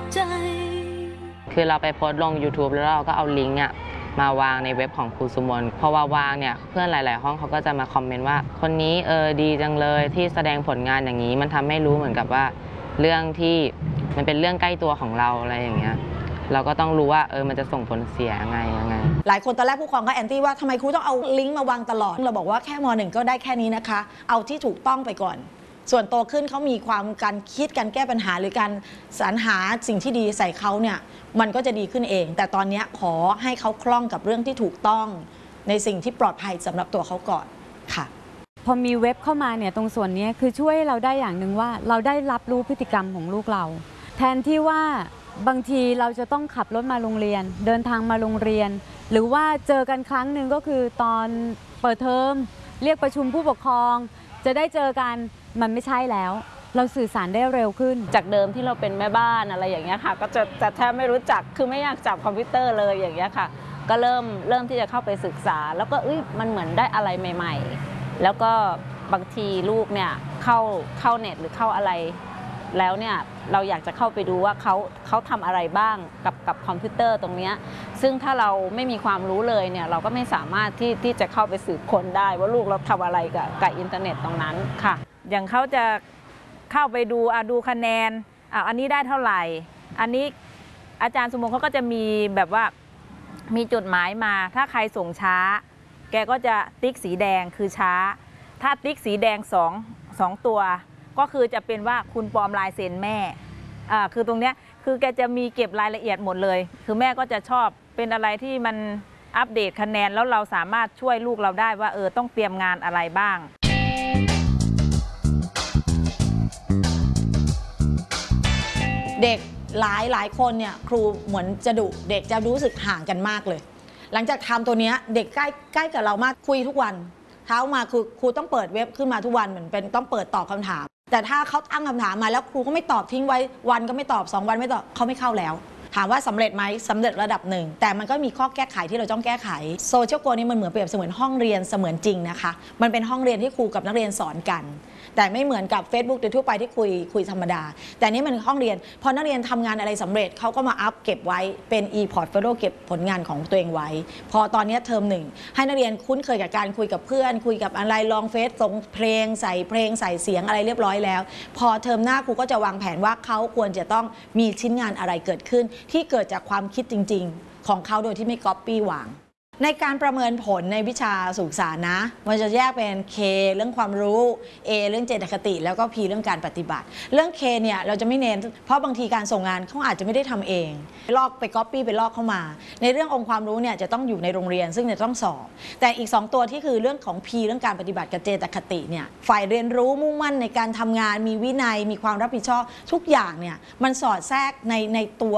ใจคือเราไปโพสต์ลง YouTube แล้วเราก็เอาลิงก์มาวางในเว็บของครูสุมนพอวางเนี่ยเพื่อนหลายๆห้องเขาก็จะมาคอมเมนต์ว่าคนนี้ดีจังเลยที่แสดงผลงานอย่างนี้มันทำให้รู้เหมือนกับว่าเรื่องที่มันเป็นเรื่องใกล้ตัวของเราอะไรอย่างเงี้ยเราก็ต้องรู้ว่ามันจะส่งผลเสียยังไงหลายคนตอนแรกผู้ปกครองก็แอนตี้ว่าทำไมครูต้องเอาลิงก์มาวางตลอดเราบอกว่าแค่ม.1 ก็ได้แค่นี้นะคะเอาที่ถูกต้องไปก่อนส่วนโตขึ้นเขามีความการคิดการแก้ปัญหาหรือการสรรหาสิ่งที่ดีใส่เขาเนี่ยมันก็จะดีขึ้นเองแต่ตอนนี้ขอให้เขาคล่องกับเรื่องที่ถูกต้องในสิ่งที่ปลอดภัยสำหรับตัวเขาก่อนค่ะพอมีเว็บเข้ามาเนี่ยตรงส่วนนี้คือช่วยเราได้อย่างหนึ่งว่าเราได้รับรู้พฤติกรรมของลูกเราแทนที่ว่าบางทีเราจะต้องขับรถมาโรงเรียนเดินทางมาโรงเรียนหรือว่าเจอกันครั้งหนึ่งก็คือตอนเปิดเทอมเรียกประชุมผู้ปกครองจะได้เจอกันมันไม่ใช่แล้วเราสื่อสารได้เร็วขึ้นจากเดิมที่เราเป็นแม่บ้านอะไรอย่างเงี้ยค่ะก็จะแทบไม่รู้จักคือไม่อยากจับคอมพิวเตอร์เลยอย่างเงี้ยค่ะก็เริ่มที่จะเข้าไปศึกษาแล้วก็มันเหมือนได้อะไรใหม่ๆแล้วก็บางทีลูกเนี่ยเข้าเน็ตหรือเข้าอะไรแล้วเนี่ยเราอยากจะเข้าไปดูว่าเขาทำอะไรบ้างกับคอมพิวเตอร์ตรงนี้ซึ่งถ้าเราไม่มีความรู้เลยเนี่ยเราก็ไม่สามารถที่จะเข้าไปสืบค้นได้ว่าลูกเราทำอะไรกับอินเทอร์เน็ตตรงนั้นค่ะอย่างเขาจะเข้าไปดูคะแนนอันนี้ได้เท่าไหร่อันนี้อาจารย์สุมนเขาก็จะมีแบบว่ามีจดหมายมาถ้าใครส่งช้าแกก็จะติ๊กสีแดงคือช้าถ้าติ๊กสีแดงสองตัวก็คือจะเป็นว่าคุณปลอมลายเซ็นแม่คือตรงเนี้ยคือแกจะมีเก็บรายละเอียดหมดเลยคือแม่ก็จะชอบเป็นอะไรที่มันอัปเดตคะแนนแล้วเราสามารถช่วยลูกเราได้ว่าต้องเตรียมงานอะไรบ้างเด็กหลายคนเนี่ยครูเหมือนจะดุเด็กจะรู้สึกห่างกันมากเลยหลังจากทำตัวนี้เด็กใกล้กับเรามากคุยทุกวันเช้ามาคือครูต้องเปิดเว็บขึ้นมาทุกวันเหมือนเป็นต้องเปิดตอบคำถามแต่ถ้าเขาตั้งคำถามมาแล้วครูก็ไม่ตอบทิ้งไว้วันก็ไม่ตอบ2 วันไม่ตอบเขาไม่เข้าแล้วถามว่าสำเร็จไหมสำเร็จระดับหนึ่งแต่มันก็มีข้อแก้ไขที่เราต้องแก้ไขโซเชียลโกนี้มันเหมือนเปรียบเสมือนห้องเรียนเสมือนจริงนะคะมันเป็นห้องเรียนที่ครูกับนักเรียนสอนกันแต่ไม่เหมือนกับ Facebook โดยทั่วไปที่คุยธรรมดาแต่นี่มันห้องเรียนพอนักเรียนทำงานอะไรสำเร็จเขาก็มาอัพเก็บไว้เป็น e-portfolio เก็บผลงานของตัวเองไว้พอตอนนี้เทอม1ให้นักเรียนคุ้นเคยกับการคุยกับเพื่อนคุยกับอะไรลองเฟซส่งเพลงใส่เสียงอะไรเรียบร้อยแล้วพอเทอมหน้าครูก็จะวางแผนว่าเขาควรจะต้องมีชิ้นงานอะไรเกิดขึ้นที่เกิดจากความคิดจริงๆของเขาโดยที่ไม่ก๊อปปี้วางในการประเมินผลในวิชาสื่อสารนะมันจะแยกเป็น K เรื่องความรู้ A เรื่องเจตคติแล้วก็ P เรื่องการปฏิบัติเรื่อง K เนี่ยเราจะไม่เน้นเพราะบางทีการส่งงานเขาอาจจะไม่ได้ทำเองลอกไปก๊อปปี้ไปลอกเข้ามาในเรื่ององค์ความรู้เนี่ยจะต้องอยู่ในโรงเรียนซึ่งจะต้องสอบแต่อีก2ตัวที่คือเรื่องของ P เรื่องการปฏิบัติกับเจตคติเนี่ยฝ่ายเรียนรู้มุ่งมั่นในการทำงานมีวินัยมีความรับผิดชอบทุกอย่างเนี่ยมันสอดแทรกในตัว